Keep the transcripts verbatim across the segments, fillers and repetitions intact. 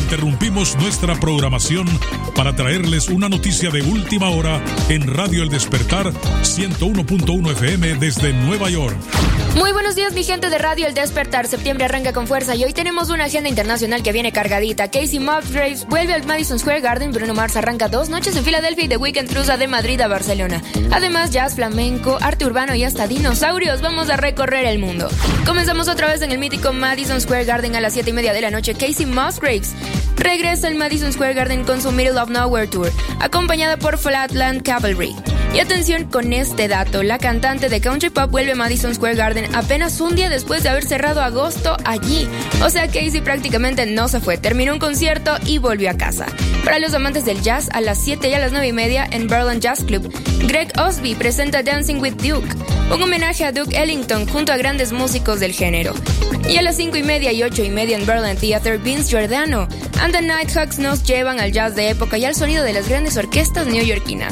Interrumpimos nuestra programación para traerles una noticia de última hora en Radio El Despertar ciento uno punto uno F M desde Nueva York. Muy buenos días, mi gente de Radio El Despertar. Septiembre arranca con fuerza y hoy tenemos una agenda internacional que viene cargadita. Casey Musgraves vuelve al Madison Square Garden, Bruno Mars arranca dos noches en Filadelfia y The Weeknd cruza de Madrid a Barcelona. Además, jazz, flamenco, arte urbano y hasta dinosaurios. Vamos a recorrer el mundo. Comenzamos otra vez en el mítico Madison Square Garden a las siete y media de la noche. Casey Musgraves regresa al Madison Square Garden con su Middle of Nowhere Tour, acompañada por Flatland Cavalry. Y atención con este dato, la cantante de country pop vuelve a Madison Square Garden apenas un día después de haber cerrado agosto allí. O sea, Casey prácticamente no se fue, terminó un concierto y volvió a casa. Para los amantes del jazz, a las siete y a las nueve y media en Berlin Jazz Club, Greg Osby presenta Dancing with Duke, un homenaje a Duke Ellington junto a grandes músicos del género. Y a las cinco y media y ocho y media en Berlin Theater, Vince Giordano and the Nighthawks nos llevan al jazz de época y al sonido de las grandes orquestas neoyorquinas.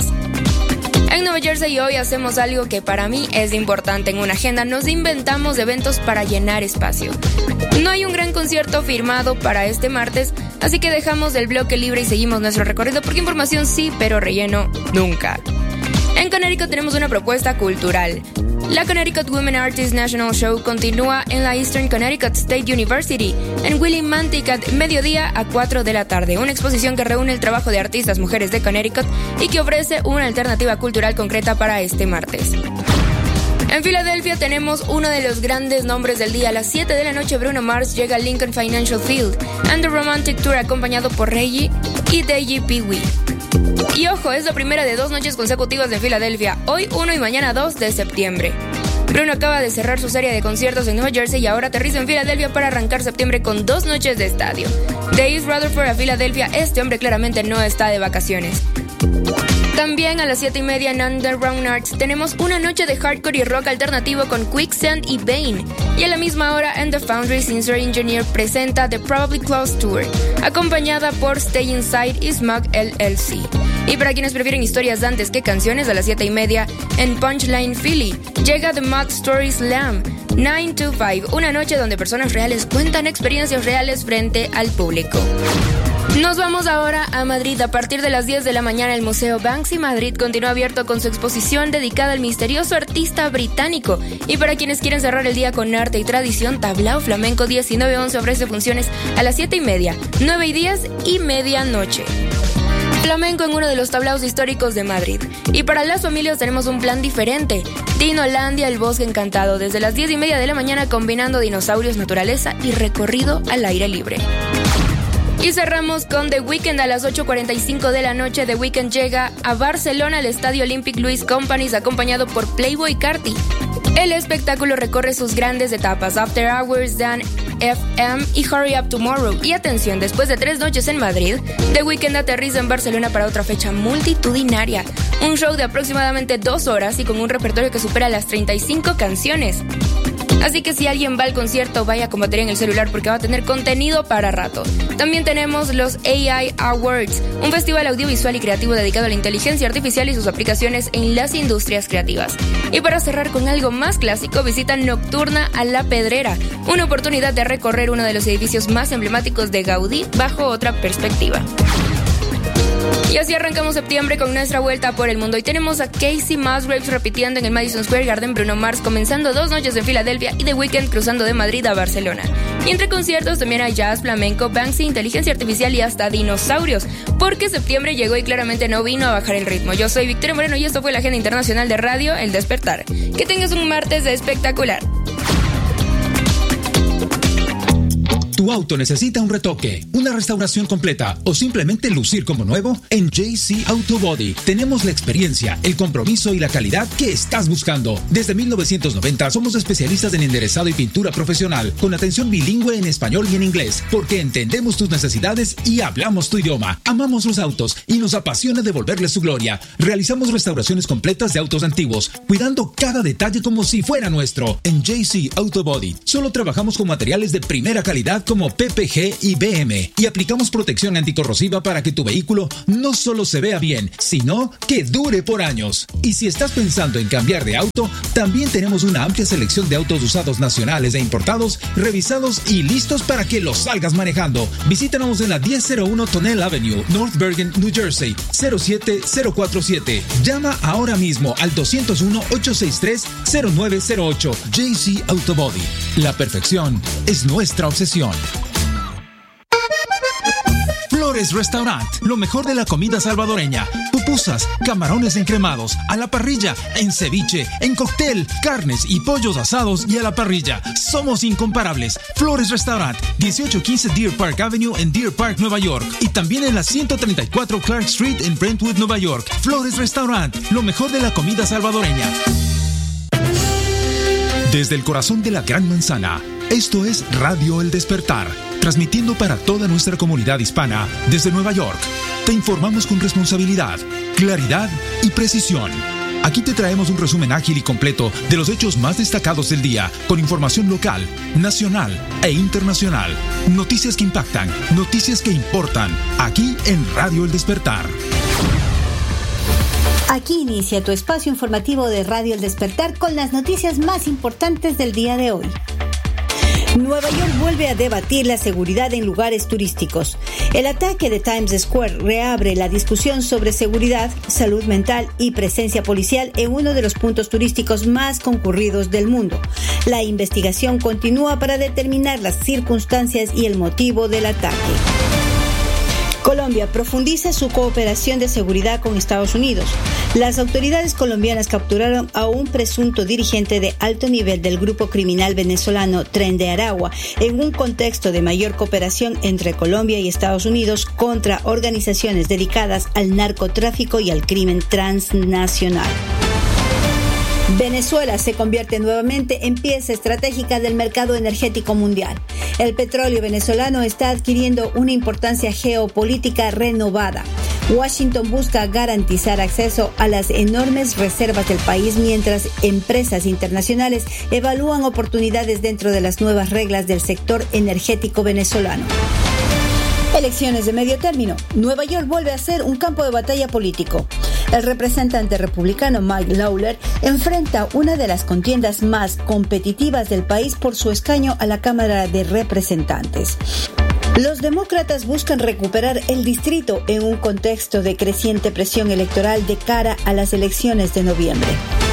En Nueva Jersey hoy hacemos algo que para mí es importante en una agenda. Nos inventamos eventos para llenar espacio. No hay un gran concierto firmado para este martes, así que dejamos el bloque libre y seguimos nuestro recorrido porque información sí, pero relleno nunca. En Connecticut tenemos una propuesta cultural. La Connecticut Women Artists National Show continúa en la Eastern Connecticut State University, en Willimantic, a mediodía a cuatro de la tarde. Una exposición que reúne el trabajo de artistas mujeres de Connecticut y que ofrece una alternativa cultural concreta para este martes. En Filadelfia tenemos uno de los grandes nombres del día. A las siete de la noche Bruno Mars llega al Lincoln Financial Field and the Romantic Tour acompañado por Reggie y Deji Pee-wee. Y ojo, es la primera de dos noches consecutivas en Filadelfia, hoy uno y mañana dos de septiembre. Bruno acaba de cerrar su serie de conciertos en Nueva Jersey y ahora aterriza en Filadelfia para arrancar septiembre con dos noches de estadio. De East Rutherford a Filadelfia, este hombre claramente no está de vacaciones. También a las siete y media en Underground Arts tenemos una noche de hardcore y rock alternativo con Quicksand y Bane. Y a la misma hora en The Foundry, Sincere Engineer presenta The Probably Close Tour, acompañada por Stay Inside y Smug L L C. Y para quienes prefieren historias antes que canciones, a las siete y media en Punchline Philly llega The Mud Story Slam nueve dos cinco, una noche donde personas reales cuentan experiencias reales frente al público. Nos vamos ahora a Madrid. A partir de las diez de la mañana el Museo Banksy Madrid continúa abierto con su exposición dedicada al misterioso artista británico. Y para quienes quieren cerrar el día con arte y tradición, Tablao Flamenco diecinueve once ofrece funciones a las siete y media, nueve y diez y medianoche. Flamenco en uno de los tablaos históricos de Madrid. Y para las familias tenemos un plan diferente. Dinolandia, el bosque encantado, desde las diez y media de la mañana combinando dinosaurios, naturaleza y recorrido al aire libre. Y cerramos con The Weeknd a las ocho cuarenta y cinco de la noche. The Weeknd llega a Barcelona al Estadio Olympic Louis Companies acompañado por Playboi Carti. El espectáculo recorre sus grandes etapas: After Hours, Dan F M y Hurry Up Tomorrow. Y atención, después de tres noches en Madrid, The Weeknd aterriza en Barcelona para otra fecha multitudinaria. Un show de aproximadamente dos horas y con un repertorio que supera las treinta y cinco canciones. Así que si alguien va al concierto, vaya con batería en el celular porque va a tener contenido para rato. También tenemos los A I Awards, un festival audiovisual y creativo dedicado a la inteligencia artificial y sus aplicaciones en las industrias creativas. Y para cerrar con algo más clásico, visita nocturna a La Pedrera, una oportunidad de recorrer uno de los edificios más emblemáticos de Gaudí bajo otra perspectiva. Y así arrancamos septiembre con nuestra vuelta por el mundo. Y tenemos a Casey Musgraves repitiendo en el Madison Square Garden, Bruno Mars comenzando dos noches en Filadelfia y The Weeknd cruzando de Madrid a Barcelona. Y entre conciertos también hay jazz, flamenco, Banksy, inteligencia artificial y hasta dinosaurios, porque septiembre llegó y claramente no vino a bajar el ritmo. Yo soy Victoria Moreno y esto fue la agenda internacional de Radio El Despertar. Que tengas un martes espectacular. ¿Tu auto necesita un retoque, una restauración completa o simplemente lucir como nuevo? En J C Auto Body tenemos la experiencia, el compromiso y la calidad que estás buscando. Desde mil novecientos noventa somos especialistas en enderezado y pintura profesional, con atención bilingüe en español y en inglés, porque entendemos tus necesidades y hablamos tu idioma. Amamos los autos y nos apasiona devolverles su gloria. Realizamos restauraciones completas de autos antiguos, cuidando cada detalle como si fuera nuestro. En J C Auto Body solo trabajamos con materiales de primera calidad como P P G y B M y aplicamos protección anticorrosiva para que tu vehículo no solo se vea bien, sino que dure por años. Y si estás pensando en cambiar de auto, también tenemos una amplia selección de autos usados nacionales e importados, revisados y listos para que los salgas manejando. Visítanos en la diez cero uno Tonnelle Avenue, North Bergen, New Jersey, cero siete cero cuatro siete. Llama ahora mismo al dos cero uno, ocho seis tres, cero nueve cero ocho. J C Auto Body. La perfección es nuestra obsesión. Flores Restaurant, lo mejor de la comida salvadoreña. Pupusas, camarones encremados, a la parrilla, en ceviche, en cóctel, carnes y pollos asados y a la parrilla. Somos incomparables. Flores Restaurant, dieciocho quince Deer Park Avenue en Deer Park, Nueva York. Y también en la ciento treinta y cuatro Clark Street en Brentwood, Nueva York. Flores Restaurant, lo mejor de la comida salvadoreña. Desde el corazón de la Gran Manzana, esto es Radio El Despertar, transmitiendo para toda nuestra comunidad hispana desde Nueva York. Te informamos con responsabilidad, claridad y precisión. Aquí te traemos un resumen ágil y completo de los hechos más destacados del día, con información local, nacional e internacional. Noticias que impactan, noticias que importan, aquí en Radio El Despertar. Aquí inicia tu espacio informativo de Radio El Despertar con las noticias más importantes del día de hoy. Nueva York vuelve a debatir la seguridad en lugares turísticos. El ataque de Times Square reabre la discusión sobre seguridad, salud mental y presencia policial en uno de los puntos turísticos más concurridos del mundo. La investigación continúa para determinar las circunstancias y el motivo del ataque. Colombia profundiza su cooperación de seguridad con Estados Unidos. Las autoridades colombianas capturaron a un presunto dirigente de alto nivel del grupo criminal venezolano Tren de Aragua en un contexto de mayor cooperación entre Colombia y Estados Unidos contra organizaciones dedicadas al narcotráfico y al crimen transnacional. Venezuela se convierte nuevamente en pieza estratégica del mercado energético mundial. El petróleo venezolano está adquiriendo una importancia geopolítica renovada. Washington busca garantizar acceso a las enormes reservas del país mientras empresas internacionales evalúan oportunidades dentro de las nuevas reglas del sector energético venezolano. Elecciones de medio término. Nueva York vuelve a ser un campo de batalla político. El representante republicano Mike Lawler enfrenta una de las contiendas más competitivas del país por su escaño a la Cámara de Representantes. Los demócratas buscan recuperar el distrito en un contexto de creciente presión electoral de cara a las elecciones de noviembre.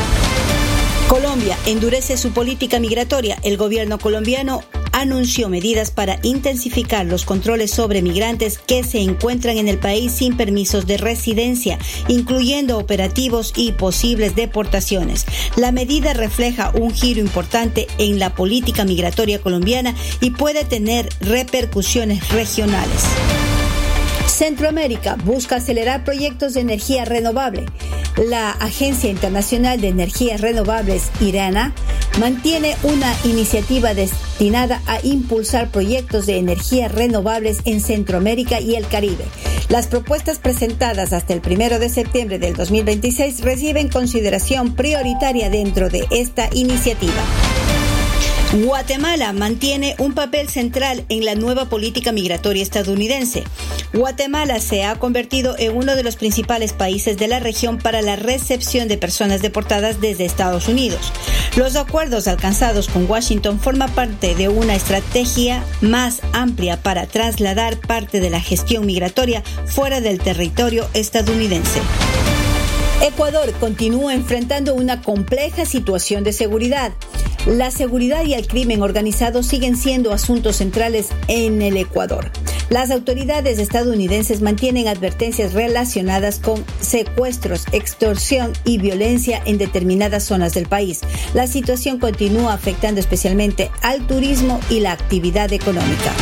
Colombia endurece su política migratoria. El gobierno colombiano anunció medidas para intensificar los controles sobre migrantes que se encuentran en el país sin permisos de residencia, incluyendo operativos y posibles deportaciones. La medida refleja un giro importante en la política migratoria colombiana y puede tener repercusiones regionales. Centroamérica busca acelerar proyectos de energía renovable. La Agencia Internacional de Energías Renovables, IRENA, mantiene una iniciativa destinada a impulsar proyectos de energías renovables en Centroamérica y el Caribe. Las propuestas presentadas hasta el primero de septiembre del dos mil veintiséis reciben consideración prioritaria dentro de esta iniciativa. Guatemala mantiene un papel central en la nueva política migratoria estadounidense. Guatemala se ha convertido en uno de los principales países de la región para la recepción de personas deportadas desde Estados Unidos. Los acuerdos alcanzados con Washington forman parte de una estrategia más amplia para trasladar parte de la gestión migratoria fuera del territorio estadounidense. Ecuador continúa enfrentando una compleja situación de seguridad. La seguridad y el crimen organizado siguen siendo asuntos centrales en el Ecuador. Las autoridades estadounidenses mantienen advertencias relacionadas con secuestros, extorsión y violencia en determinadas zonas del país. La situación continúa afectando especialmente al turismo y la actividad económica.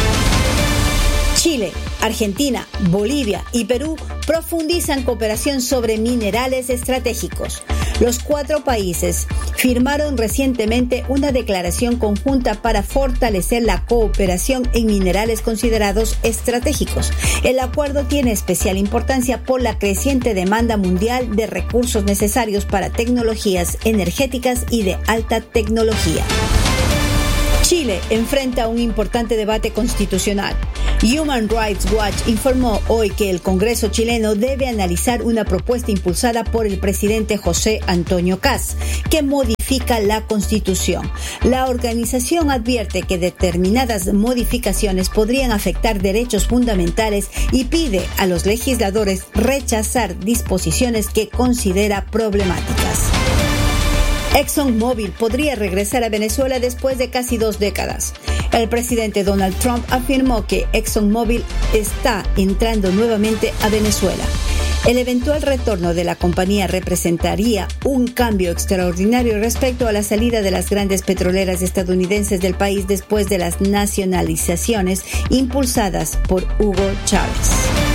Chile, Argentina, Bolivia y Perú profundizan cooperación sobre minerales estratégicos. Los cuatro países firmaron recientemente una declaración conjunta para fortalecer la cooperación en minerales considerados estratégicos. El acuerdo tiene especial importancia por la creciente demanda mundial de recursos necesarios para tecnologías energéticas y de alta tecnología. Chile enfrenta un importante debate constitucional. Human Rights Watch informó hoy que el Congreso chileno debe analizar una propuesta impulsada por el presidente José Antonio Kast, que modifica la Constitución. La organización advierte que determinadas modificaciones podrían afectar derechos fundamentales y pide a los legisladores rechazar disposiciones que considera problemáticas. ExxonMobil podría regresar a Venezuela después de casi dos décadas. El presidente Donald Trump afirmó que ExxonMobil está entrando nuevamente a Venezuela. El eventual retorno de la compañía representaría un cambio extraordinario respecto a la salida de las grandes petroleras estadounidenses del país después de las nacionalizaciones impulsadas por Hugo Chávez.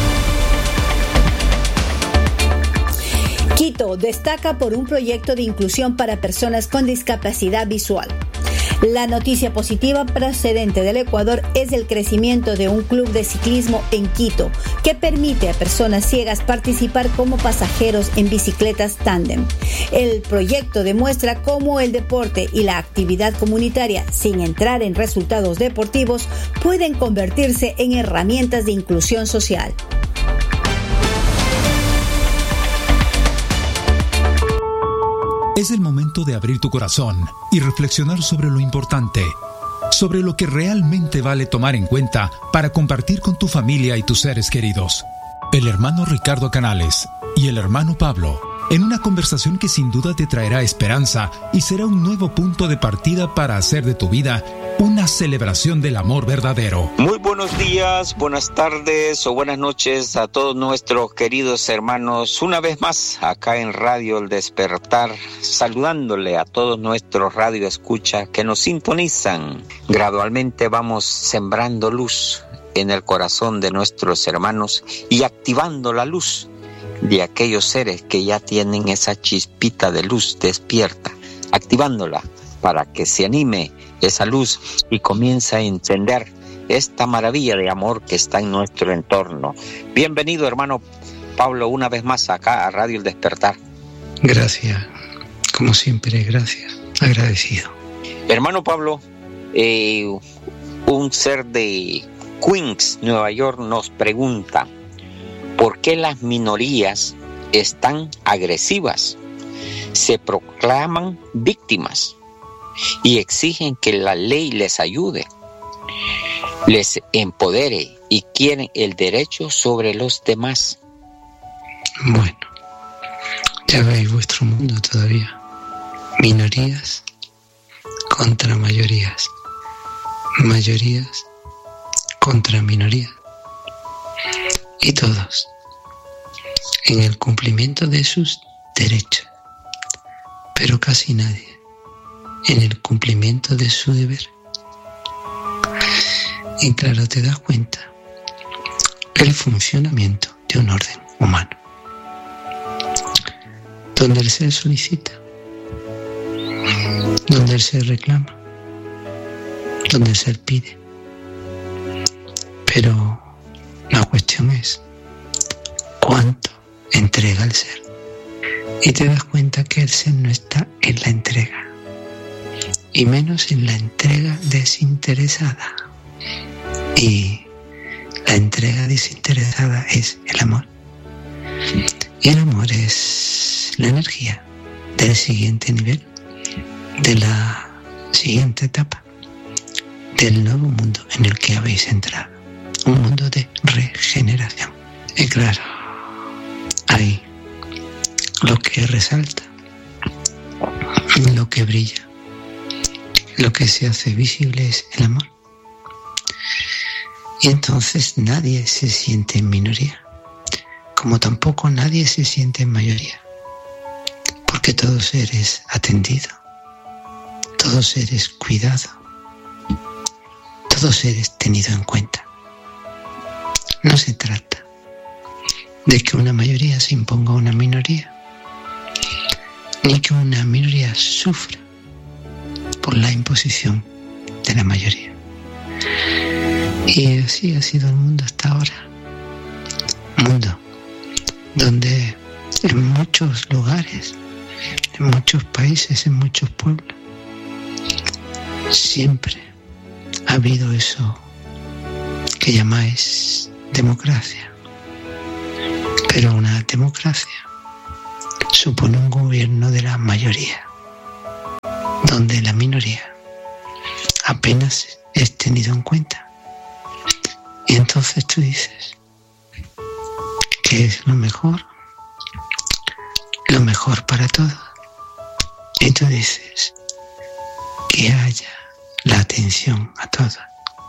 Quito destaca por un proyecto de inclusión para personas con discapacidad visual. La noticia positiva procedente del Ecuador es el crecimiento de un club de ciclismo en Quito que permite a personas ciegas participar como pasajeros en bicicletas tándem. El proyecto demuestra cómo el deporte y la actividad comunitaria, sin entrar en resultados deportivos, pueden convertirse en herramientas de inclusión social. Es el momento de abrir tu corazón y reflexionar sobre lo importante, sobre lo que realmente vale tomar en cuenta para compartir con tu familia y tus seres queridos. El hermano Ricardo Canales y el hermano Pablo, en una conversación que sin duda te traerá esperanza y será un nuevo punto de partida para hacer de tu vida una celebración del amor verdadero. Muy buenos días, buenas tardes o buenas noches a todos nuestros queridos hermanos. Una vez más, acá en Radio El Despertar, saludándole a todos nuestros radio escucha que nos sintonizan. Gradualmente vamos sembrando luz en el corazón de nuestros hermanos y activando la luz de aquellos seres que ya tienen esa chispita de luz despierta, activándola para que se anime esa luz y comienza a encender esta maravilla de amor que está en nuestro entorno. Bienvenido, hermano Pablo, una vez más acá a Radio El Despertar. Gracias, como siempre, gracias, agradecido. Hermano Pablo, eh, un ser de Queens, Nueva York, nos pregunta: ¿por qué las minorías están agresivas? Se proclaman víctimas y exigen que la ley les ayude, les empodere y quieren el derecho sobre los demás. Bueno, ya veis vuestro mundo todavía. Minorías contra mayorías. Mayorías contra minorías. Y todos en el cumplimiento de sus derechos, pero casi nadie en el cumplimiento de su deber. Y claro, te das cuenta el funcionamiento de un orden humano, donde el ser solicita, donde el ser reclama, donde el ser pide. Pero la cuestión es cuánto entrega el ser. Y te das cuenta que el ser no está en la entrega, y menos en la entrega desinteresada. Y la entrega desinteresada es el amor. Y el amor es la energía del siguiente nivel, de la siguiente etapa, del nuevo mundo en el que habéis entrado. Un mundo de regeneración. Y claro, ahí lo que resalta, lo que brilla, lo que se hace visible es el amor. Y entonces nadie se siente en minoría, como tampoco nadie se siente en mayoría, porque todo ser es atendido, todo ser es cuidado, todo ser es tenido en cuenta. No se trata de que una mayoría se imponga a una minoría, ni que una minoría sufra por la imposición de la mayoría. Y así ha sido el mundo hasta ahora. Un mundo donde en muchos lugares, en muchos países, en muchos pueblos, siempre ha habido eso que llamáis democracia. Pero una democracia supone un gobierno de la mayoría, donde la minoría apenas es tenido en cuenta. Y entonces tú dices, ¿qué es lo mejor? Lo mejor para todos. Y tú dices, que haya la atención a todos.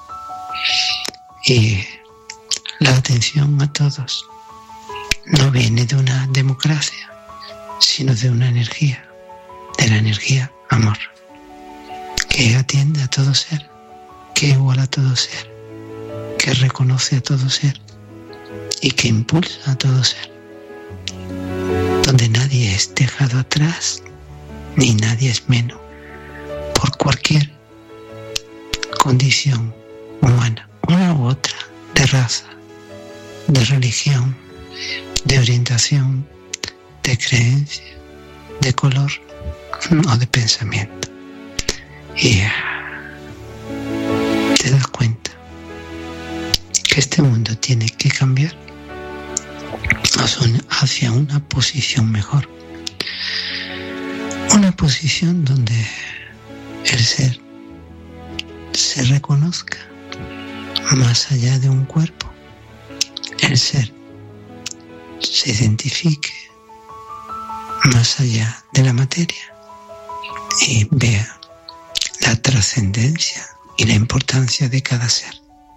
Y la atención a todos no viene de una democracia, sino de una energía, de la energía amor, que atiende a todo ser, que iguala a todo ser, que reconoce a todo ser y que impulsa a todo ser, donde nadie es dejado atrás ni nadie es menos por cualquier condición humana, una u otra, de raza, de religión, de orientación, de creencia, de color o de pensamiento. Y te das cuenta que este mundo tiene que cambiar hacia una posición mejor, una posición donde el ser se reconozca más allá de un cuerpo, el ser se identifique más allá de la materia y vea la trascendencia y la importancia de cada ser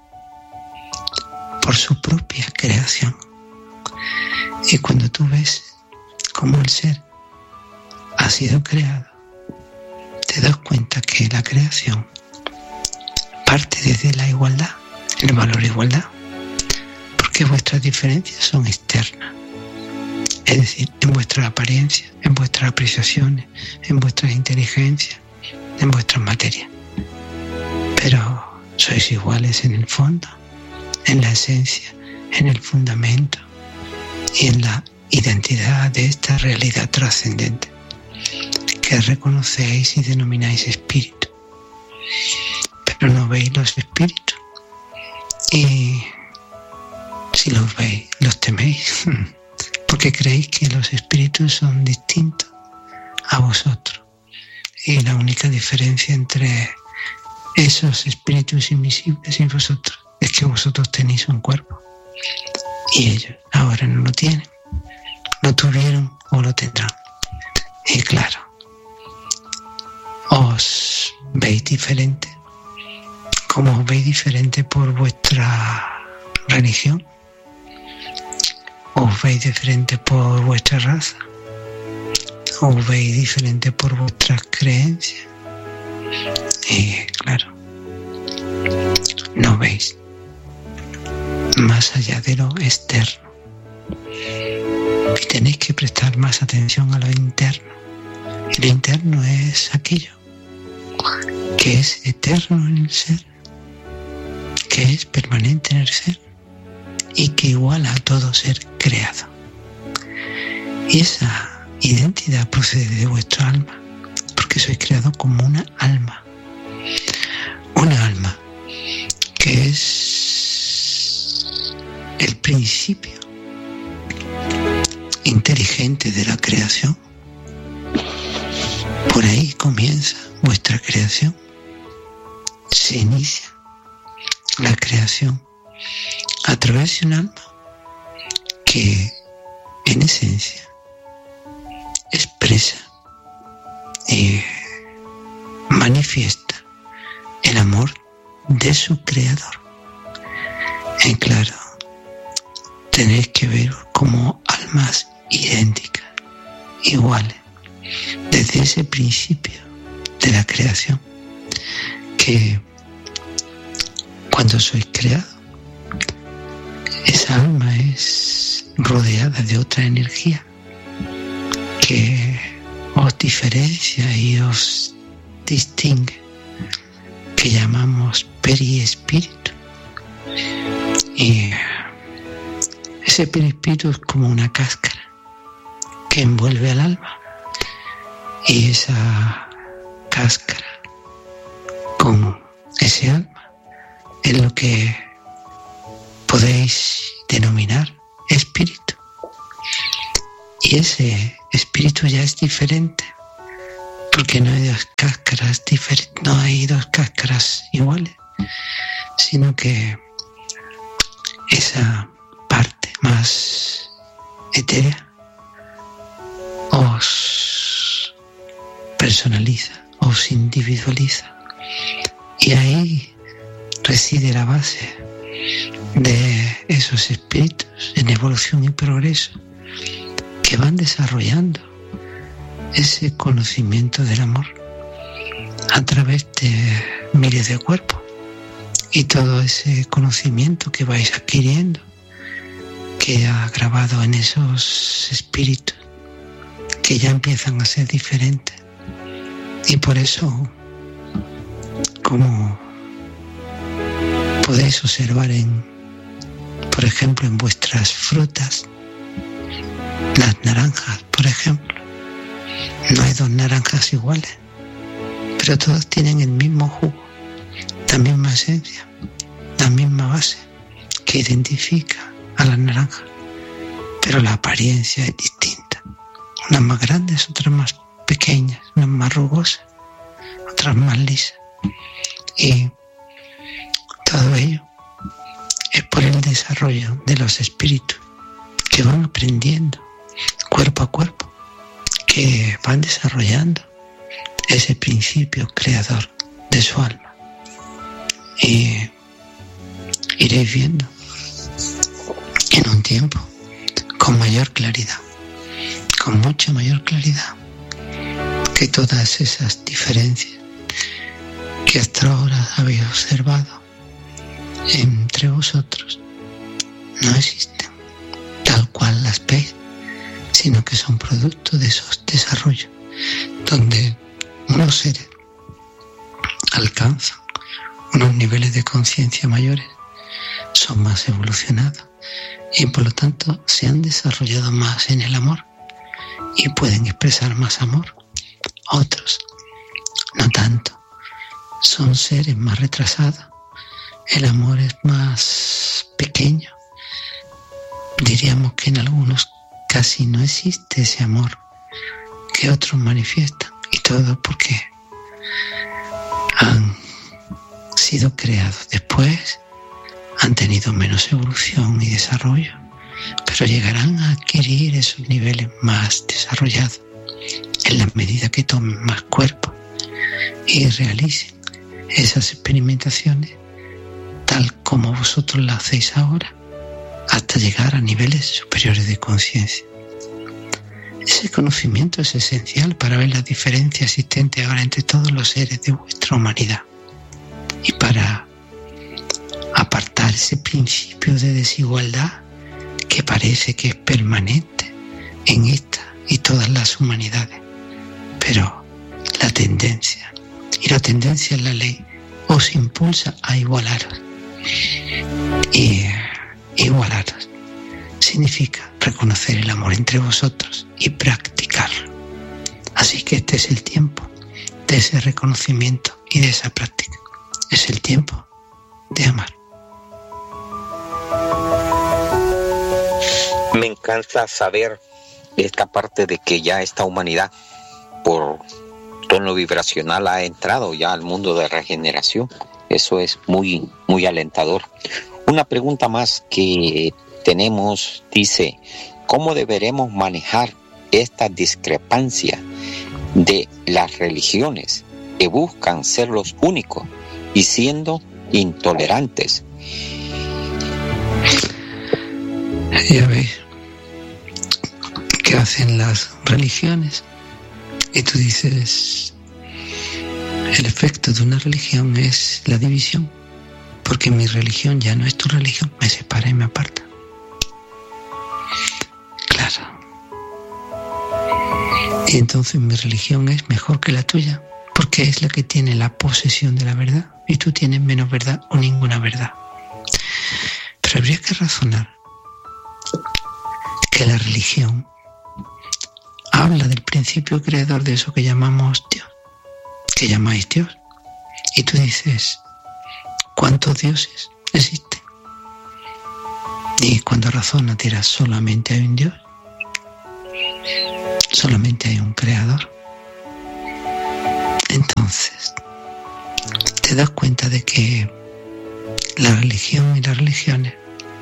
por su propia creación. Y cuando tú ves cómo el ser ha sido creado, te das cuenta que la creación parte desde la igualdad, el valor igualdad, porque vuestras diferencias son externas, es decir, en vuestra apariencia, en vuestras apreciaciones, en vuestras inteligencias, en vuestras materias. Pero sois iguales en el fondo, en la esencia, en el fundamento y en la identidad de esta realidad trascendente que reconocéis y denomináis espíritu. Pero no veis los espíritus y si los veis, los teméis porque creéis que los espíritus son distintos a vosotros y la única diferencia entre esos espíritus invisibles y vosotros es que vosotros tenéis un cuerpo y ellos ahora no lo tienen, lo tuvieron o lo tendrán. Y claro, os veis diferente, como os veis diferente por vuestra religión, os veis diferente por vuestra raza, os veis diferente por vuestras creencias. Y claro, no veis más allá de lo externo. Y tenéis que prestar más atención a lo interno. Y lo interno es aquello que es eterno en el ser, que es permanente en el ser y que iguala a todo ser creado. Y esa identidad procede de vuestro alma, porque sois creado como una alma. Una alma que es el principio inteligente de la creación. Por ahí comienza vuestra creación. Se inicia la creación a través de un alma que en esencia expresa y manifiesta el amor de su creador. Y claro, tenéis que ver como almas idénticas, iguales, desde ese principio de la creación, que cuando sois creados, esa alma es rodeada de otra energía que os diferencia y os distingue, que llamamos periespíritu. Y ese perispíritu es como una cáscara que envuelve al alma, y esa cáscara con ese alma es lo que podéis denominar espíritu. Y ese espíritu ya es diferente, porque no hay dos cáscaras diferentes, no hay dos cáscaras iguales, sino que esa parte más etérea os personaliza, os individualiza, y ahí reside la base de esos espíritus en evolución y progreso que van desarrollando ese conocimiento del amor a través de miles de cuerpos, y todo ese conocimiento que vais adquiriendo queda grabado en esos espíritus que ya empiezan a ser diferentes. Y por eso, como podéis observar en, por ejemplo, en vuestras frutas, las naranjas, por ejemplo, no hay dos naranjas iguales, pero todas tienen el mismo jugo, la misma esencia, la misma base que identifica a las naranjas, pero la apariencia es distinta. Unas más grandes, otras más pequeñas, unas más rugosas, otras más lisas. Y todo ello es por el desarrollo de los espíritus que van aprendiendo cuerpo a cuerpo, que van desarrollando ese principio creador de su alma. Y iréis viendo en un tiempo con mayor claridad, con mucha mayor claridad, que todas esas diferencias que hasta ahora habéis observado entre vosotros no existen tal cual las veis, sino que son producto de esos desarrollos donde unos seres alcanzan unos niveles de conciencia mayores, son más evolucionados y por lo tanto se han desarrollado más en el amor y pueden expresar más amor. Otros no tanto, son seres más retrasados, el amor es más pequeño, diríamos que en algunos casi no existe ese amor que otros manifiestan, y todo porque han sido creados después, han tenido menos evolución y desarrollo, pero llegarán a adquirir esos niveles más desarrollados en la medida que tomen más cuerpo y realicen esas experimentaciones tal como vosotros las hacéis ahora, hasta llegar a niveles superiores de conciencia. Ese conocimiento es esencial para ver la diferencia existente ahora entre todos los seres de vuestra humanidad y para apartar ese principio de desigualdad que parece que es permanente en esta y todas las humanidades. Pero la tendencia, y la tendencia en la ley, os impulsa a igualaros. Y igualaros significa reconocer el amor entre vosotros y practicarlo. Así que este es el tiempo de ese reconocimiento y de esa práctica. Es el tiempo de amar. Me encanta saber esta parte de que ya esta humanidad, por tono vibracional, ha entrado ya al mundo de regeneración. Eso es muy, muy alentador. Una pregunta más que tenemos dice, ¿cómo deberemos manejar esta discrepancia de las religiones que buscan ser los únicos y siendo intolerantes? Ya veis qué hacen las religiones y tú dices, el efecto de una religión es la división, porque mi religión ya no es tu religión, me separa y me aparta. Claro. Y entonces mi religión es mejor que la tuya, porque es la que tiene la posesión de la verdad y tú tienes menos verdad o ninguna verdad. Pero habría que razonar que la religión habla del principio creador de eso que llamamos Dios, que llamáis Dios. Y tú dices, ¿Cuántos dioses existen? Y cuando razonas dirás, solamente hay un Dios, solamente hay un creador. Entonces, te das cuenta de que la religión y las religiones,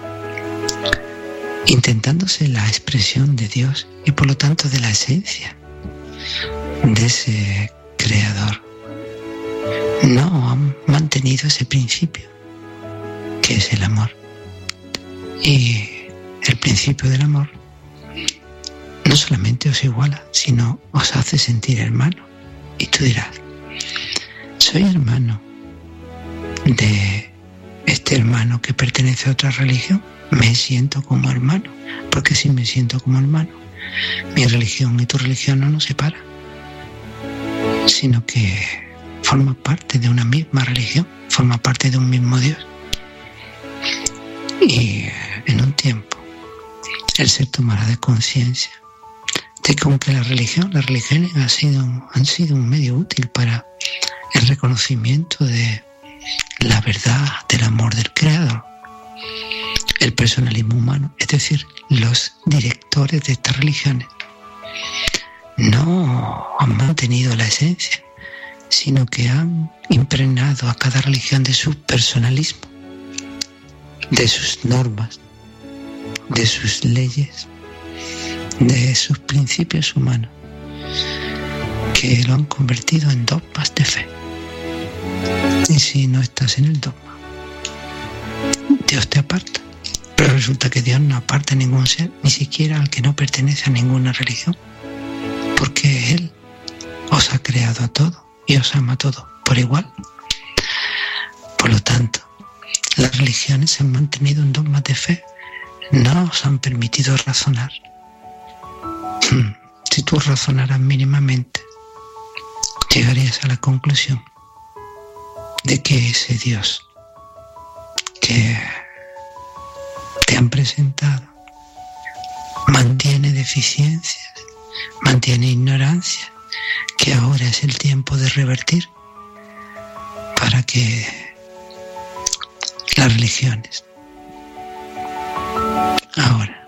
intentándose la expresión de Dios y por lo tanto de la esencia de ese creador, no han mantenido ese principio que es el amor. Y el principio del amor no solamente os iguala, sino os hace sentir hermano. Y tú dirás, soy hermano de este hermano que pertenece a otra religión, me siento como hermano, porque si me siento como hermano, mi religión y tu religión no nos separan, sino que forma parte de una misma religión, forma parte de un mismo Dios. Y en un tiempo el ser tomará de conciencia de que aunque la religión, las religiones han sido, han sido un medio útil para el reconocimiento de la verdad del amor del Creador, el personalismo humano, es decir, los directores de estas religiones, no han mantenido la esencia, sino que han impregnado a cada religión de su personalismo, de sus normas, de sus leyes, de sus principios humanos, que lo han convertido en dogmas de fe. Y si no estás en el dogma, Dios te aparta. Pero resulta que Dios no aparta a ningún ser, ni siquiera al que no pertenece a ninguna religión, porque Él os ha creado a todos y os ama a todos por igual. Por lo tanto, las religiones se han mantenido en dogmas de fe, no os han permitido razonar. Si tú razonaras mínimamente, llegarías a la conclusión de que ese Dios que te han presentado mantiene deficiencias, mantiene ignorancia, que ahora es el tiempo de revertir para que las religiones ahora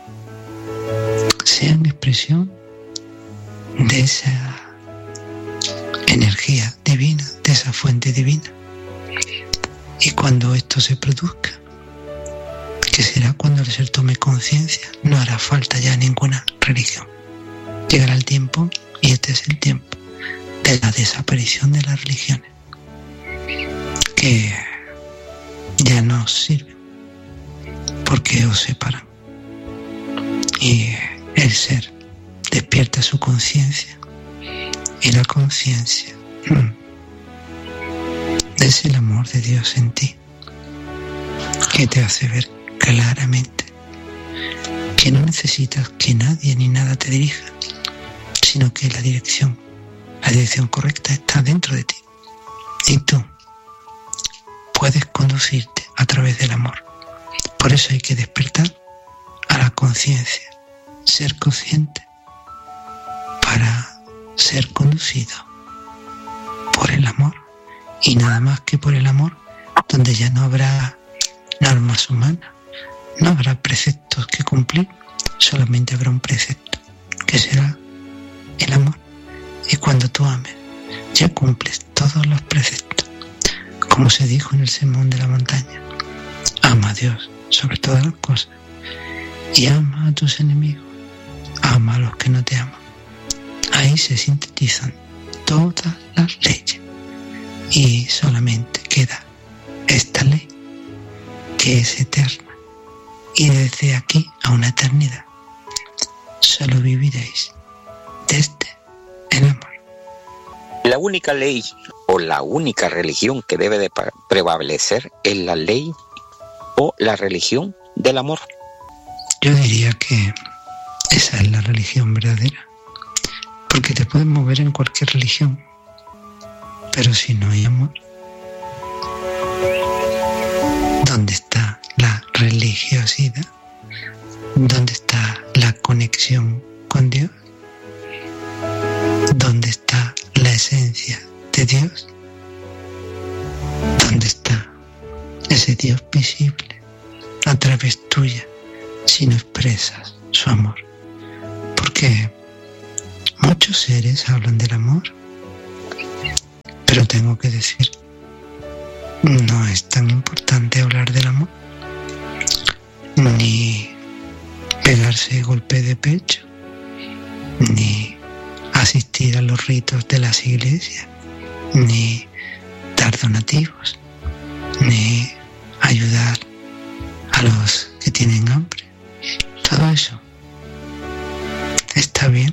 sean expresión de esa energía divina, de esa fuente divina. Y cuando esto se produzca, que será cuando el ser tome conciencia, no hará falta ya ninguna religión. Llegará el tiempo, y este es el tiempo de la desaparición de las religiones, que ya no os sirven porque os separan. Y el ser despierta su conciencia, y la conciencia es el amor de Dios en ti, que te hace ver claramente que no necesitas que nadie ni nada te dirija, sino que la dirección, la dirección correcta está dentro de ti, y tú puedes conducirte a través del amor. Por eso hay que despertar a la conciencia, ser consciente para ser conducido por el amor, y nada más que por el amor, donde ya no habrá normas humanas, no habrá preceptos que cumplir, solamente habrá un precepto, que será el amor. Y cuando tú ames, ya cumples todos los preceptos, como se dijo en el Sermón de la Montaña: ama a Dios sobre todas las cosas y ama a tus enemigos, ama a los que no te aman. Ahí se sintetizan todas las leyes, y solamente queda esta ley, que es eterna, y desde aquí a una eternidad solo viviréis desde el amor. La única ley o la única religión que debe de prevalecer es la ley o la religión del amor. Yo diría que esa es la religión verdadera, porque te puedes mover en cualquier religión, pero si no hay amor, ¿dónde está la religiosidad? ¿Dónde está la conexión con Dios? ¿Dónde está la esencia de Dios? ¿Dónde está hace Dios visible a través tuya si no expresas su amor. Porque muchos seres hablan del amor, pero tengo que decir, no es tan importante hablar del amor, ni pegarse golpe de pecho, ni asistir a los ritos de las iglesias, ni dar donativos, ni ayudar a los que tienen hambre. Todo eso está bien,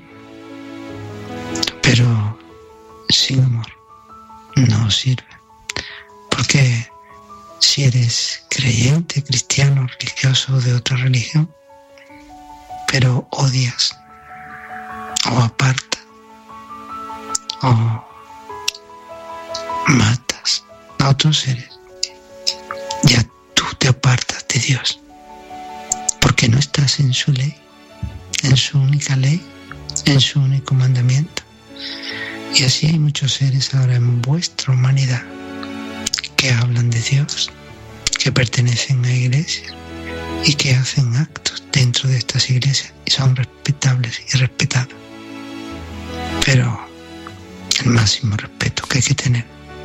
pero sin amor no sirve. Porque si eres creyente, cristiano, religioso de otra religión, pero odias o apartas o matas a otros seres, ya tú te apartas de Dios, porque no estás en su ley, en su única ley, en su único mandamiento. Y así hay muchos seres ahora en vuestra humanidad que hablan de Dios, que pertenecen a iglesias y que hacen actos dentro de estas iglesias y son respetables y respetados. Pero el máximo respeto que hay que tener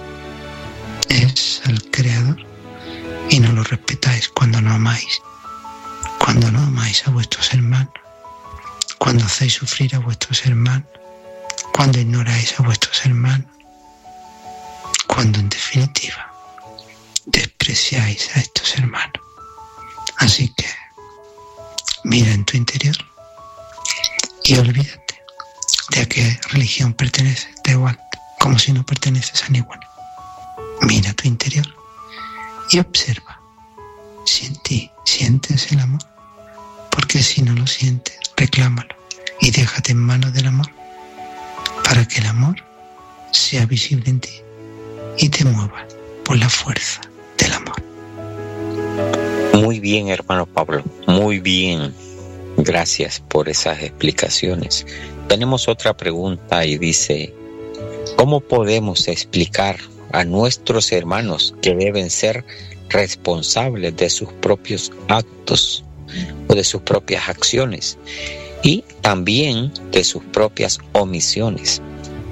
es al Creador, y no lo respetáis cuando no amáis, cuando no amáis a vuestros hermanos, cuando hacéis sufrir a vuestros hermanos, cuando ignoráis a vuestros hermanos, cuando en definitiva despreciáis a estos hermanos. Así que mira en tu interior y olvídate de a qué religión perteneces, da igual, como si no perteneces a ninguna. Mira tu interior y observa si en ti sientes el amor, porque si no lo sientes, reclámalo y déjate en manos del amor, para que el amor sea visible en ti y te mueva por la fuerza del amor. Muy bien, hermano Pablo, muy bien. Gracias por esas explicaciones. Tenemos otra pregunta y dice, ¿cómo podemos explicar a nuestros hermanos que deben ser responsables de sus propios actos o de sus propias acciones y también de sus propias omisiones?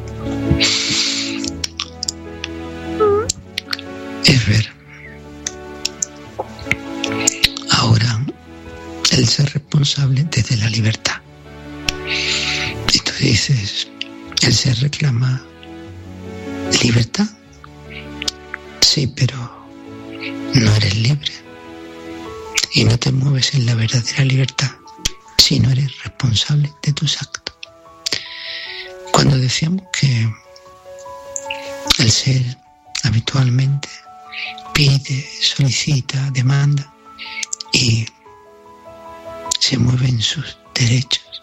Es ver, ahora el ser responsable desde la libertad. Y tú dices, el ser reclama libertad. Sí, pero no eres libre y no te mueves en la verdadera libertad si no eres responsable de tus actos. Cuando decíamos que el ser habitualmente pide, solicita, demanda y se mueve en sus derechos,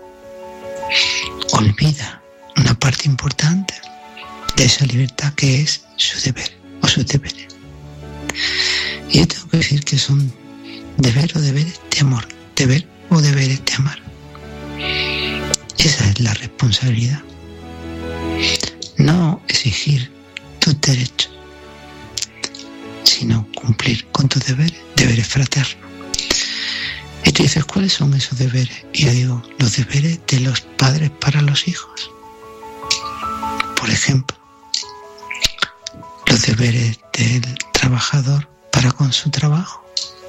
olvida una parte importante de esa libertad que es su deber o sus deberes. Y yo tengo que decir que son deber o deberes de amor, deber o deberes de amar. Esa es la responsabilidad. No exigir tus derechos, sino cumplir con tus deberes, deberes fraternos. Y tú dices, ¿cuáles son esos deberes? Y yo digo, los deberes de los padres para los hijos. Por ejemplo, los deberes del trabajador para con su trabajo,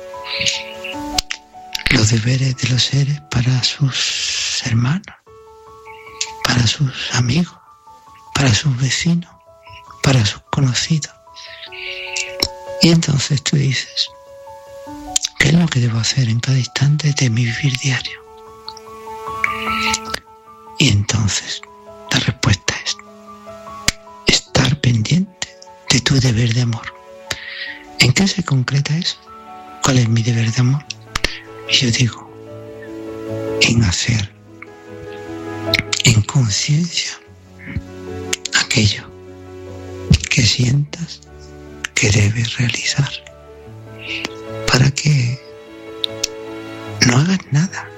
los deberes de los seres para sus hermanos, para sus amigos, para sus vecinos, para sus conocidos. Y entonces tú dices, ¿qué es lo que debo hacer en cada instante de mi vivir diario? Y entonces la respuesta es estar pendiente de tu deber de amor. ¿En qué se concreta eso? ¿Cuál es mi deber de amor? Y yo digo, en hacer en conciencia aquello que sientas que debes realizar, para que no hagas nada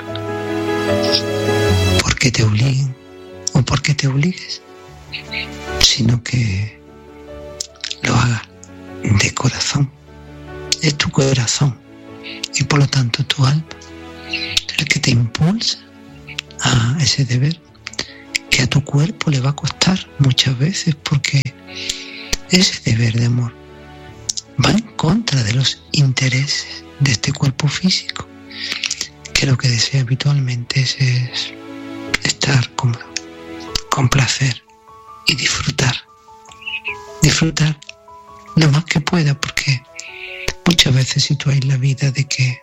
porque te obliguen o porque te obligues, sino que lo hagas de corazón, es tu corazón y por lo tanto tu alma, el que te impulsa a ese deber que a tu cuerpo le va a costar muchas veces, porque ese deber de amor va en contra de los intereses de este cuerpo físico, que lo que desea habitualmente es, es estar cómodo, con placer y disfrutar. Disfrutar lo más que pueda, porque muchas veces situáis la vida de que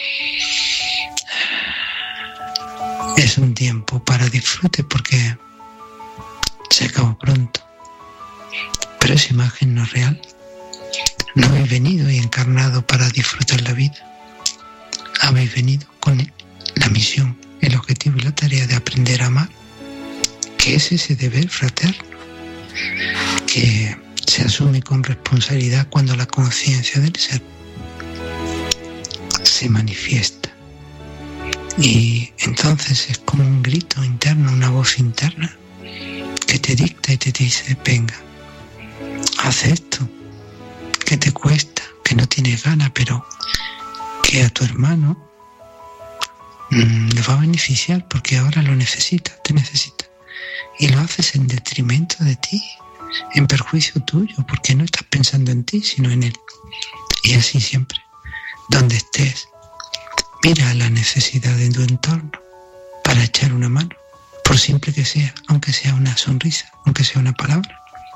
es un tiempo para disfrute porque se acabó pronto. Pero esa imagen no es real. No habéis venido y encarnado para disfrutar la vida. Habéis venido con la misión, el objetivo y la tarea de aprender a amar, que es ese deber fraterno, que se asume con responsabilidad cuando la conciencia del ser se manifiesta. Y entonces es como un grito interno, una voz interna que te dicta y te dice: venga, haz esto, que te cuesta, que no tienes ganas, pero que a tu hermano mmm, le va a beneficiar porque ahora lo necesita, te necesita. Y lo haces en detrimento de ti, en perjuicio tuyo, porque no estás pensando en ti, sino en él. Y así siempre, donde estés, mira la necesidad de tu entorno para echar una mano, por simple que sea, aunque sea una sonrisa, aunque sea una palabra,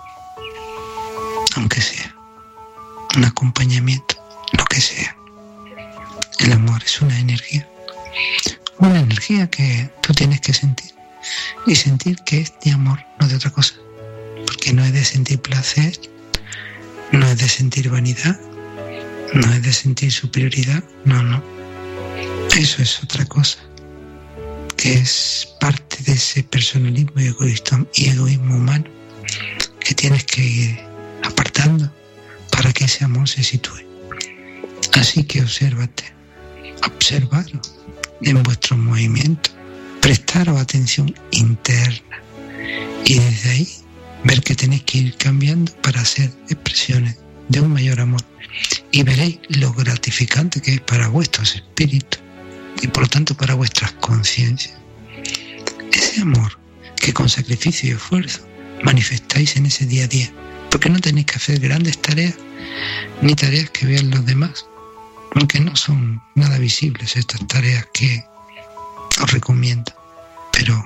aunque sea un acompañamiento, lo que sea. El amor es una energía, una energía que tú tienes que sentir, y sentir que es de amor, no de otra cosa, porque no es de sentir placer, no es de sentir vanidad, no es de sentir superioridad, no, no. Eso es otra cosa, que es parte de ese personalismo y egoísmo, y egoísmo humano que tienes que ir apartando para que ese amor se sitúe. Así que obsérvate, observaros en vuestros movimientos, prestaros atención interna y desde ahí ver que tenéis que ir cambiando para hacer expresiones de un mayor amor, y veréis lo gratificante que es para vuestros espíritus y por lo tanto para vuestras conciencias. Ese amor que con sacrificio y esfuerzo manifestáis en ese día a día, porque no tenéis que hacer grandes tareas ni tareas que vean los demás, aunque no son nada visibles estas tareas que os recomiendo, pero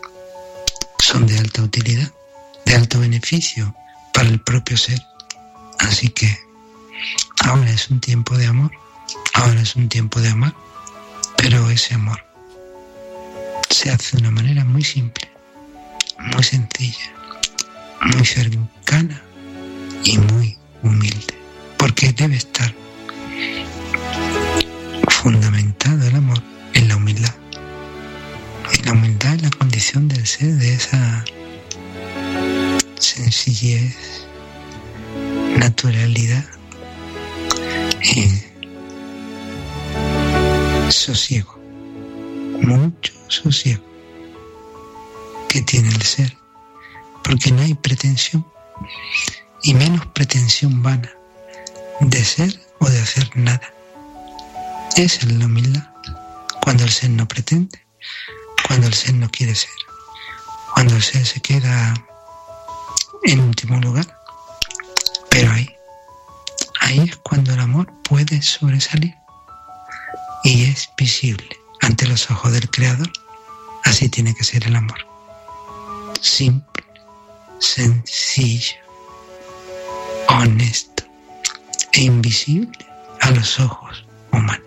son de alta utilidad, de alto beneficio para el propio ser. Así que ahora es un tiempo de amor, ahora es un tiempo de amar, pero ese amor se hace de una manera muy simple, muy sencilla, muy cercana y muy humilde, porque debe estar fundamentado el amor en la humildad. Y la humildad es la condición del ser, de esa sencillez, naturalidad y sosiego, mucho sosiego que tiene el ser, porque no hay pretensión, y menos pretensión vana de ser o de hacer nada. Esa es la humildad, cuando el ser no pretende, cuando el ser no quiere ser, cuando el ser se queda en último lugar. Pero ahí, ahí es cuando el amor puede sobresalir y es visible ante los ojos del Creador. Así tiene que ser el amor, simple, sencillo, honesto e invisible a los ojos humanos.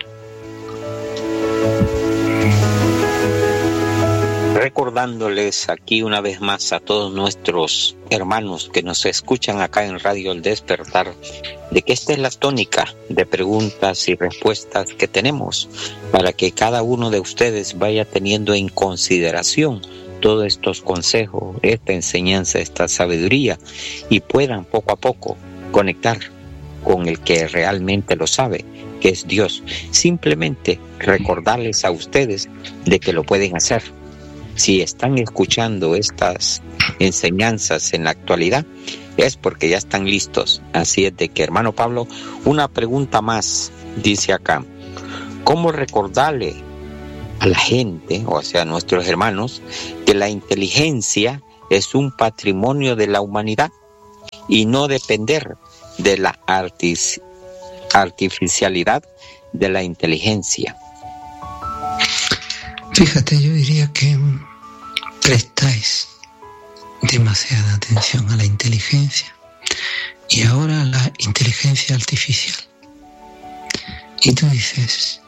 Recordándoles aquí una vez más a todos nuestros hermanos que nos escuchan acá en Radio El Despertar, de que esta es la tónica de preguntas y respuestas que tenemos para que cada uno de ustedes vaya teniendo en consideración todos estos consejos, esta enseñanza, esta sabiduría, y puedan poco a poco conectar con el que realmente lo sabe, que es Dios. Simplemente recordarles a ustedes de que lo pueden hacer. Si están escuchando estas enseñanzas en la actualidad, es porque ya están listos. Así es de que, hermano Pablo, una pregunta más, dice acá. ¿Cómo recordarle a la gente, o sea, a nuestros hermanos, que la inteligencia es un patrimonio de la humanidad y no depender de la artis- artificialidad de la inteligencia? Fíjate, yo diría que prestáis demasiada atención a la inteligencia y ahora a la inteligencia artificial. Y tú dices,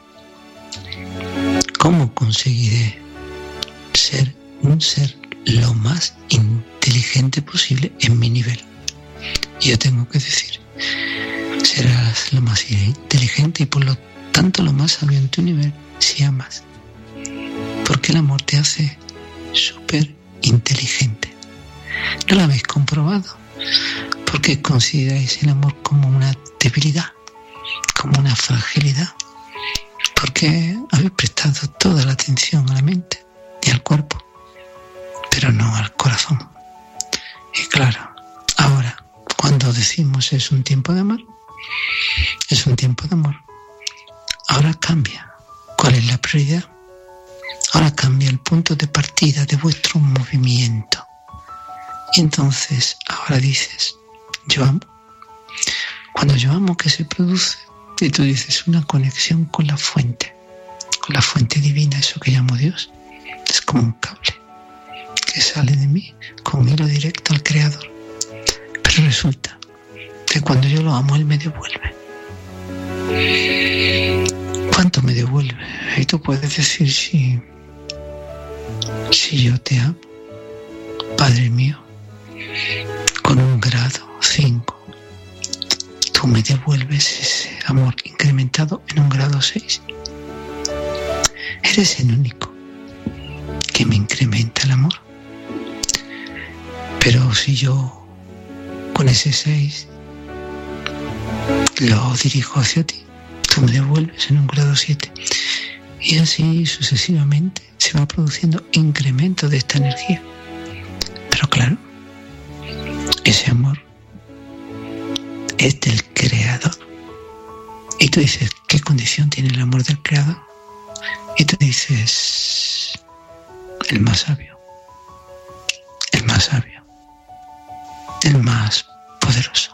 ¿cómo conseguiré ser un ser lo más inteligente posible en mi nivel? Y yo tengo que decir, serás lo más inteligente y por lo tanto lo más sabio en tu nivel si amas. Porque el amor te hace súper inteligente. ¿No lo habéis comprobado? Porque consideráis el amor como una debilidad, como una fragilidad. Porque habéis prestado toda la atención a la mente y al cuerpo, pero no al corazón. Y claro, ahora, cuando decimos es un tiempo de amor, es un tiempo de amor. Ahora cambia. ¿Cuál es la prioridad? Ahora cambia el punto de partida de vuestro movimiento. Y entonces, ahora dices, yo amo. Cuando yo amo, ¿qué se produce? Y tú dices, una conexión con la fuente, con la fuente divina, eso que llamo Dios. Es como un cable que sale de mí con hilo directo al Creador. Pero resulta que cuando yo lo amo, Él me devuelve. ¿Cuánto me devuelve? Y tú puedes decir, si, si yo te amo, Padre mío, con un grado cinco, tú me devuelves ese amor incrementado en un grado seis. Eres el único que me incrementa el amor. Pero si yo con ese seis lo dirijo hacia ti, tú me devuelves en un grado siete. Y así sucesivamente se va produciendo incremento de esta energía. Pero claro, ese amor es del Creador. Y tú dices, ¿qué condición tiene el amor del Creador? Y tú dices, el más sabio, el más sabio, el más poderoso.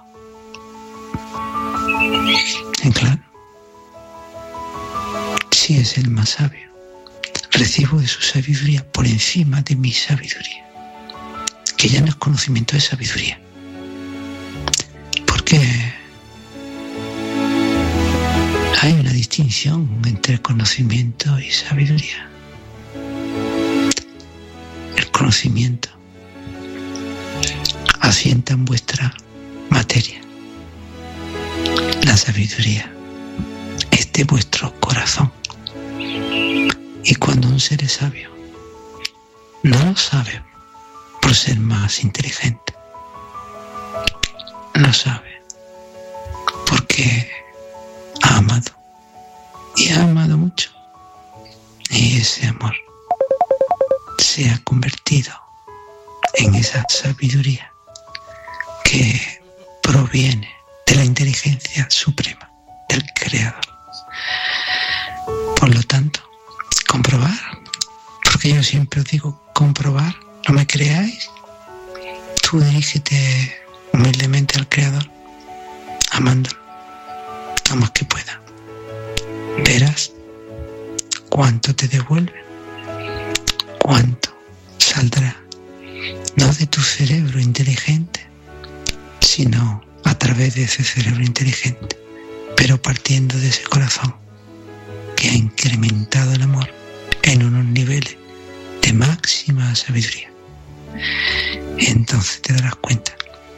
Y claro, si es el más sabio, recibo de su sabiduría por encima de mi sabiduría, que ya no es conocimiento, es sabiduría. Porque hay una distinción entre conocimiento y sabiduría. El conocimiento asienta en vuestra materia. La sabiduría es de vuestro corazón. Y cuando un ser es sabio, no lo sabe por ser más inteligente. Lo sabe porque ha amado. Y ha amado mucho. Y ese amor se ha convertido en esa sabiduría que proviene de la inteligencia suprema del Creador. Por lo tanto, comprobar, porque yo siempre os digo, comprobar, no me creáis, tú dirígete humildemente al Creador, amándolo, lo más que pueda. Verás cuánto te devuelve, cuánto saldrá, no de tu cerebro inteligente, sino a través de ese cerebro inteligente, pero partiendo de ese corazón que ha incrementado el amor en unos niveles de máxima sabiduría. Entonces te darás cuenta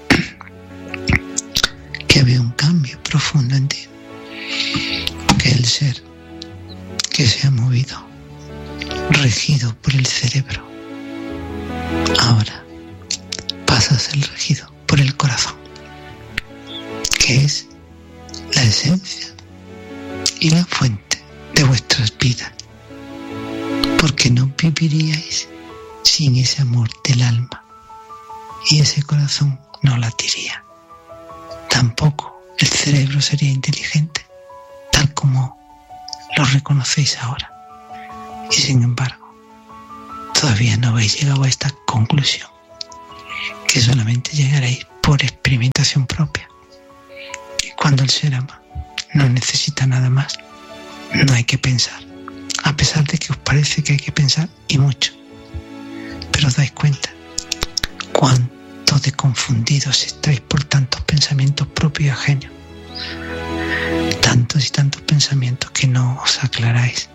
que había un cambio profundo en ti, que el ser que se ha movido, regido por el cerebro, ahora pasa a ser regido por el corazón, que es la esencia y la fuente de vuestras vidas, porque no viviríais sin ese amor del alma y ese corazón no latiría. Tampoco el cerebro sería inteligente, tal como lo reconocéis ahora. Y sin embargo, todavía no habéis llegado a esta conclusión, que solamente llegaréis por experimentación propia. Y cuando el ser ama no necesita nada más, no hay que pensar, a pesar de que os parece que hay que pensar y mucho. Pero os dais cuenta cuánto de confundidos estáis por tantos pensamientos propios y ajenos. Tantos y tantos pensamientos que no os aclaráis.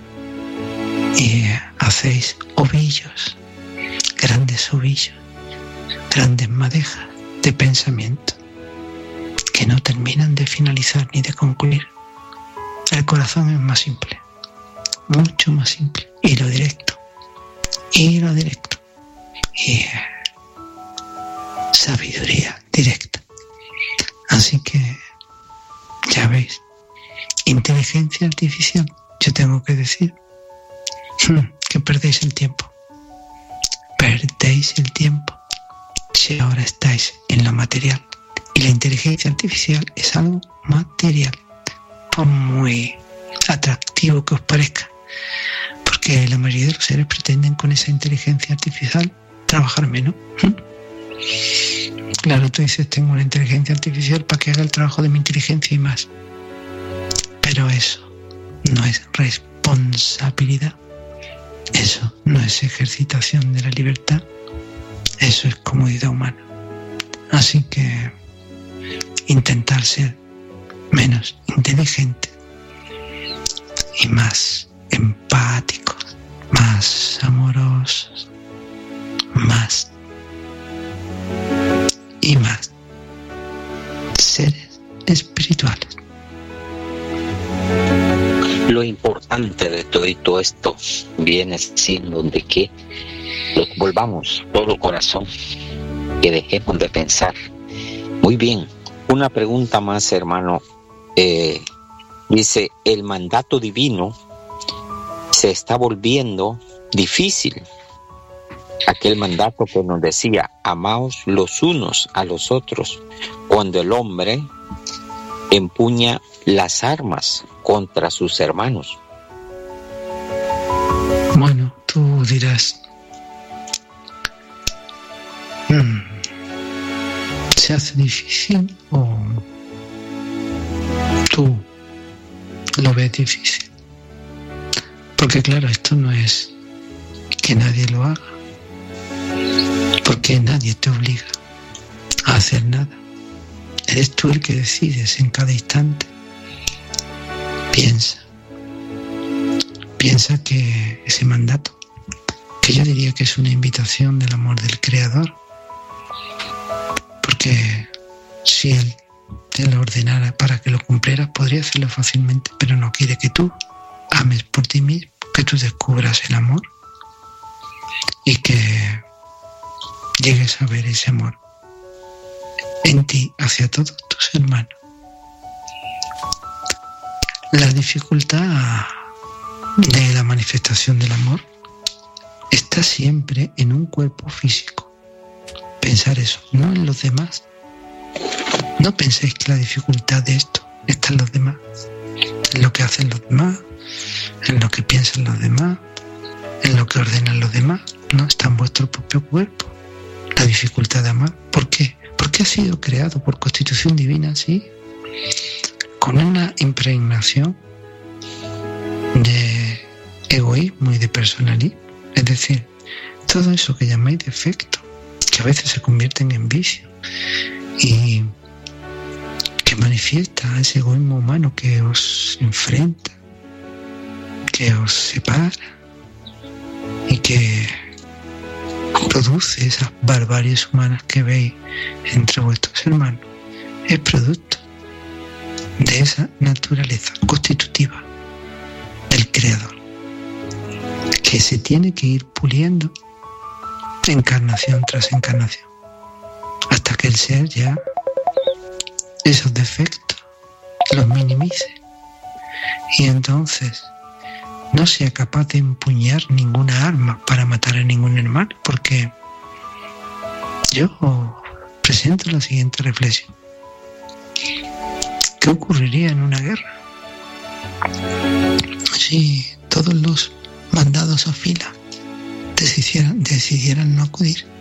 Y hacéis ovillos, grandes ovillos, grandes madejas de pensamiento que no terminan de finalizar ni de concluir. El corazón es más simple, mucho más simple, y lo directo, y lo directo, y sabiduría directa. Así que, ya veis, inteligencia artificial, yo tengo que decir que perdéis el tiempo. Perdéis el tiempo si ahora estáis en lo material. Y la inteligencia artificial es algo material, por muy atractivo que os parezca. Porque la mayoría de los seres pretenden con esa inteligencia artificial trabajar menos. Claro, tú dices, tengo una inteligencia artificial para que haga el trabajo de mi inteligencia y más. Pero eso no es responsabilidad. Eso no es ejercitación de la libertad. Eso es comodidad humana. Así que intentar ser menos inteligente y más empáticos, más amorosos, más y más seres espirituales. Lo importante de todo esto viene siendo de que volvamos todo corazón, que dejemos de pensar. Muy bien, una pregunta más, hermano. Eh, dice, el mandato divino se está volviendo difícil. Aquel mandato que nos decía, amaos los unos a los otros, cuando el hombre empuña las armas contra sus hermanos. Bueno, tú dirás, hmm, ¿se hace difícil o tú lo ves difícil? Porque claro, esto no es que nadie lo haga, porque nadie te obliga a hacer nada. Eres tú el que decides en cada instante. Piensa, piensa que ese mandato, que yo diría que es una invitación del amor del Creador, porque si Él te lo ordenara para que lo cumplieras, podría hacerlo fácilmente, pero no quiere que tú ames por ti mismo, que tú descubras el amor y que llegues a ver ese amor en ti hacia todos tus hermanos. La dificultad de la manifestación del amor está siempre en un cuerpo físico. Pensar eso, no en los demás. No penséis que la dificultad de esto está en los demás, en lo que hacen los demás, en lo que piensan los demás, en lo que ordenan los demás. No, está en vuestro propio cuerpo la dificultad de amar. ¿Por qué? Porque ha sido creado por constitución divina así, con una impregnación de egoísmo y de personalismo. Es decir, todo eso que llamáis defecto, que a veces se convierten en vicio y que manifiesta ese egoísmo humano que os enfrenta, que os separa y que produce esas barbaries humanas que veis entre vuestros hermanos, es producto de esa naturaleza constitutiva del Creador, que se tiene que ir puliendo encarnación tras encarnación, hasta que el ser ya esos defectos los minimice y entonces no sea capaz de empuñar ninguna arma para matar a ningún hermano, porque yo presento la siguiente reflexión. ¿Qué ocurriría en una guerra si todos los mandados a fila decidieran, decidieran no acudir?